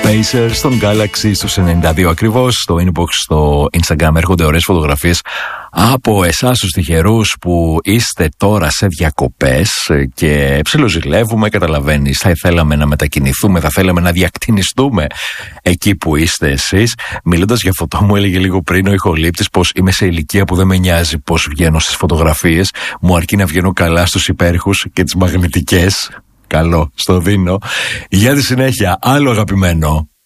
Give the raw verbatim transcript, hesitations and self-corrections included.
Spacers στον Galaxy στους ενενήντα δύο ακριβώς. Στο inbox στο Instagram έρχονται ωραίες φωτογραφίες από εσάς τους τυχερούς που είστε τώρα σε διακοπές και ψιλοζηλεύουμε, καταλαβαίνεις, θα θέλαμε να μετακινηθούμε, θα θέλαμε να διακτηνιστούμε εκεί που είστε εσείς. Μιλώντας για φωτό, μου έλεγε λίγο πριν ο ηχολήπτης πως είμαι σε ηλικία που δεν με νοιάζει πως βγαίνω στις φωτογραφίες, μου αρκεί να βγαίνω καλά στους υπέρχους και τις μαγνητικές. Καλό, στο δίνω. Για τη συνέχεια, άλλο αγαπημένο.